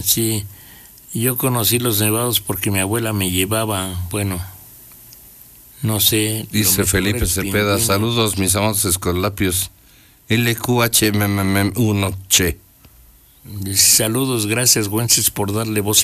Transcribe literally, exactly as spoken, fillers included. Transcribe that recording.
Sí, yo conocí los nevados porque mi abuela me llevaba, bueno, no sé. Dice Felipe Cepeda, saludos mis amados escolapios, L Q H M M uno Che. Saludos, gracias, Güences, por darle voz